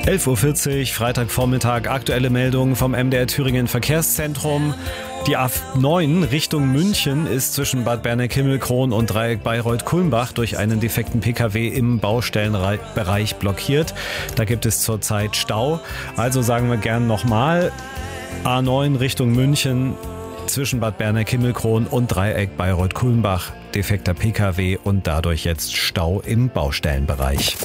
11:40 Uhr, Freitagvormittag, aktuelle Meldung vom MDR Thüringen Verkehrszentrum. Die A9 Richtung München ist zwischen Bad Berneck-Himmelkron und Dreieck Bayreuth-Kulmbach durch einen defekten Pkw im Baustellenbereich blockiert. Da gibt es zurzeit Stau. Also sagen wir gern nochmal, A9 Richtung München zwischen Bad Berneck-Himmelkron und Dreieck Bayreuth-Kulmbach. Defekter Pkw und dadurch jetzt Stau im Baustellenbereich.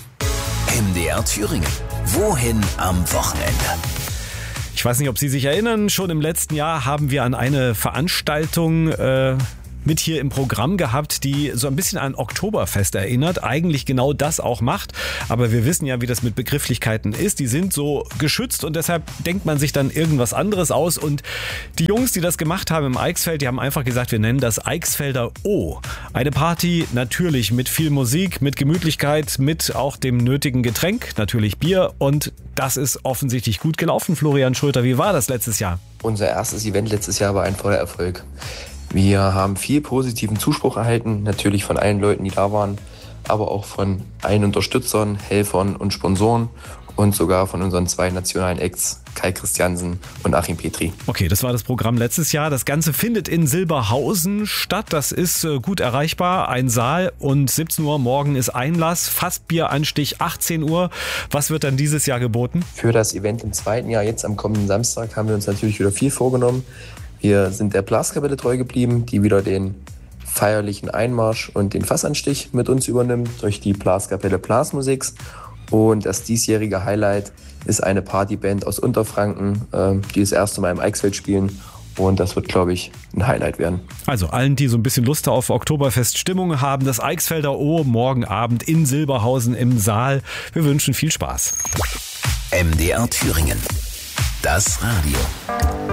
MDR Thüringen. Wohin am Wochenende? Ich weiß nicht, ob Sie sich erinnern, schon im letzten Jahr haben wir an eine Veranstaltung mit hier im Programm gehabt, die so ein bisschen an Oktoberfest erinnert, eigentlich genau das auch macht. Aber wir wissen ja, wie das mit Begrifflichkeiten ist. Die sind so geschützt und deshalb denkt man sich dann irgendwas anderes aus. Und die Jungs, die das gemacht haben im Eichsfeld, die haben einfach gesagt, wir nennen das Eichsfelder O. Eine Party natürlich mit viel Musik, mit Gemütlichkeit, mit auch dem nötigen Getränk, natürlich Bier. Und das ist offensichtlich gut gelaufen. Florian Schröter, wie war das letztes Jahr? Unser erstes Event letztes Jahr war ein voller Erfolg. Wir haben viel positiven Zuspruch erhalten, natürlich von allen Leuten, die da waren, aber auch von allen Unterstützern, Helfern und Sponsoren und sogar von unseren 2 nationalen Acts, Kai Christiansen und Achim Petri. Okay, das war das Programm letztes Jahr. Das Ganze findet in Silberhausen statt. Das ist gut erreichbar. Ein Saal und 17 Uhr morgen ist Einlass. Fassbieranstich 18 Uhr. Was wird dann dieses Jahr geboten? Für das Event im 2. Jahr, jetzt am kommenden Samstag, haben wir uns natürlich wieder viel vorgenommen. Wir sind der Blaskapelle treu geblieben, die wieder den feierlichen Einmarsch und den Fassanstich mit uns übernimmt durch die Blaskapelle Blasmusiks. Und das diesjährige Highlight ist eine Partyband aus Unterfranken, die das erste Mal im Eichsfeld spielen. Und das wird, glaube ich, ein Highlight werden. Also allen, die so ein bisschen Lust auf Oktoberfest-Stimmung haben, das Eichsfelder O morgen Abend in Silberhausen im Saal. Wir wünschen viel Spaß. MDR Thüringen. Das Radio.